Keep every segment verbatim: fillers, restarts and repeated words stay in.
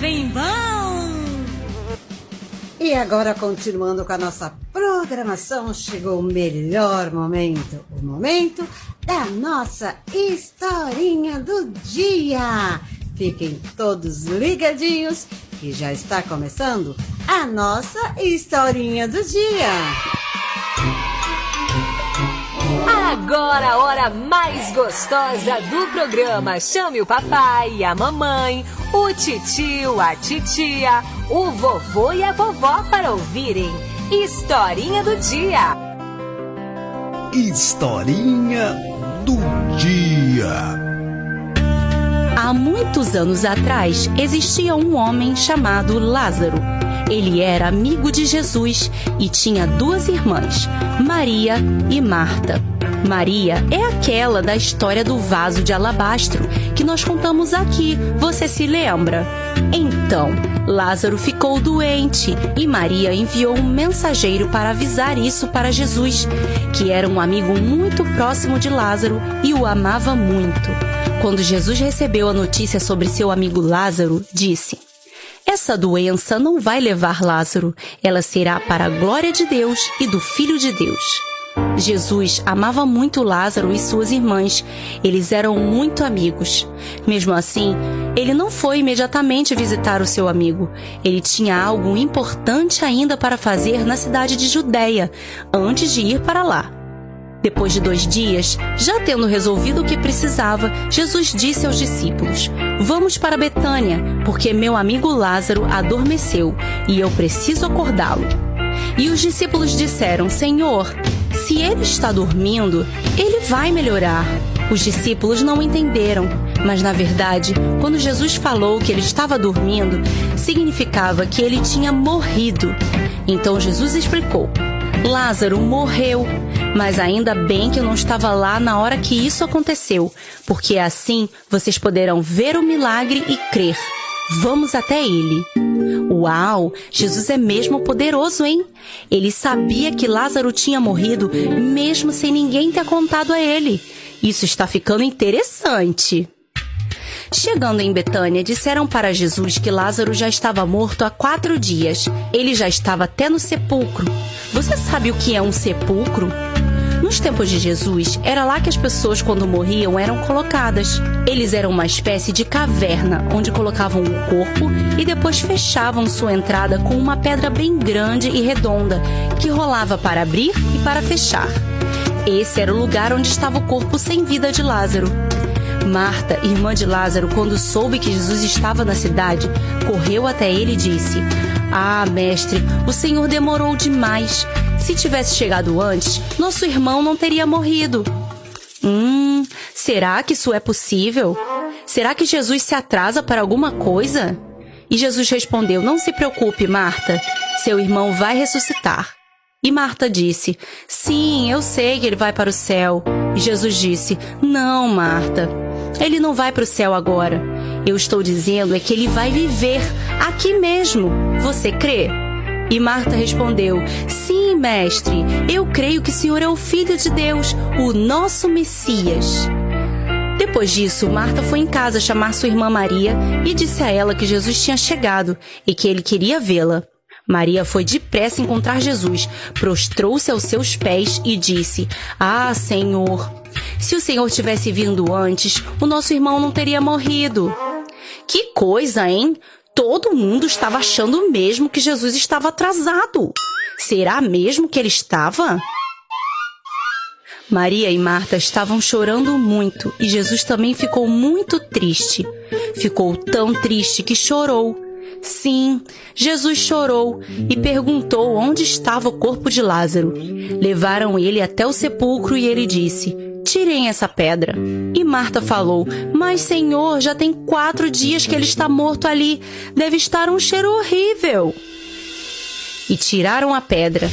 trem bom! E agora, continuando com a nossa programação, chegou o melhor momento, o momento da nossa historinha do dia. Fiquem todos ligadinhos que já está começando a nossa historinha do dia. Agora a hora mais gostosa do programa. Chame o papai e a mamãe, o titio, a titia, o vovô e a vovó para ouvirem Historinha do Dia. Historinha do Dia. Há muitos anos atrás, existia um homem chamado Lázaro. Ele era amigo de Jesus e tinha duas irmãs, Maria e Marta. Maria é aquela da história do vaso de alabastro que nós contamos aqui, você se lembra? Então, Lázaro ficou doente e Maria enviou um mensageiro para avisar isso para Jesus, que era um amigo muito próximo de Lázaro e o amava muito. Quando Jesus recebeu a notícia sobre seu amigo Lázaro, disse: "Essa doença não vai levar Lázaro, ela será para a glória de Deus e do Filho de Deus." Jesus amava muito Lázaro e suas irmãs. Eles eram muito amigos. Mesmo assim, ele não foi imediatamente visitar o seu amigo. Ele tinha algo importante ainda para fazer na cidade de Judeia, antes de ir para lá. Depois de dois dias, já tendo resolvido o que precisava, Jesus disse aos discípulos: "Vamos para Betânia, porque meu amigo Lázaro adormeceu e eu preciso acordá-lo." E os discípulos disseram: "Senhor, se ele está dormindo, ele vai melhorar." Os discípulos não entenderam, mas na verdade, quando Jesus falou que ele estava dormindo, significava que ele tinha morrido. Então Jesus explicou: "Lázaro morreu, mas ainda bem que eu não estava lá na hora que isso aconteceu, porque assim vocês poderão ver o milagre e crer. Vamos até ele." Uau! Jesus é mesmo poderoso, hein? Ele sabia que Lázaro tinha morrido, mesmo sem ninguém ter contado a ele. Isso está ficando interessante. Chegando em Betânia, disseram para Jesus que Lázaro já estava morto há quatro dias. Ele já estava até no sepulcro. Você sabe o que é um sepulcro? Nos tempos de Jesus, era lá que as pessoas, quando morriam, eram colocadas. Eles eram uma espécie de caverna, onde colocavam o corpo e depois fechavam sua entrada com uma pedra bem grande e redonda, que rolava para abrir e para fechar. Esse era o lugar onde estava o corpo sem vida de Lázaro. Marta, irmã de Lázaro, quando soube que Jesus estava na cidade, correu até ele e disse: "Ah, mestre, o Senhor demorou demais. Se tivesse chegado antes, nosso irmão não teria morrido." Hum, será que isso é possível? Será que Jesus se atrasa para alguma coisa? E Jesus respondeu: "Não se preocupe, Marta, seu irmão vai ressuscitar." E Marta disse: "Sim, eu sei que ele vai para o céu." E Jesus disse: "Não, Marta, ele não vai para o céu agora. Eu estou dizendo é que ele vai viver aqui mesmo. Você crê?" E Marta respondeu: "Sim, mestre, eu creio que o Senhor é o Filho de Deus, o nosso Messias." Depois disso, Marta foi em casa chamar sua irmã Maria e disse a ela que Jesus tinha chegado e que ele queria vê-la. Maria foi depressa encontrar Jesus, prostrou-se aos seus pés e disse: "Ah, Senhor, se o Senhor tivesse vindo antes, o nosso irmão não teria morrido." Que coisa, hein? Todo mundo estava achando mesmo que Jesus estava atrasado. Será mesmo que ele estava? Maria e Marta estavam chorando muito e Jesus também ficou muito triste. Ficou tão triste que chorou. Sim, Jesus chorou e perguntou onde estava o corpo de Lázaro. Levaram ele até o sepulcro e ele disse: "Tirem essa pedra." E Marta falou: "Mas, Senhor, já tem quatro dias que ele está morto ali. Deve estar um cheiro horrível." E tiraram a pedra.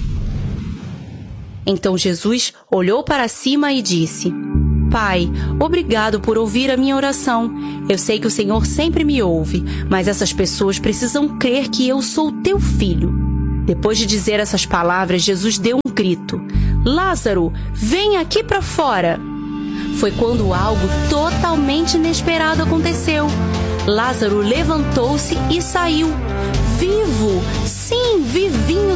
Então Jesus olhou para cima e disse: "Pai, obrigado por ouvir a minha oração. Eu sei que o Senhor sempre me ouve, mas essas pessoas precisam crer que eu sou teu filho." Depois de dizer essas palavras, Jesus deu um grito: "Lázaro, vem aqui para fora." Foi quando algo totalmente inesperado aconteceu. Lázaro levantou-se e saiu, vivo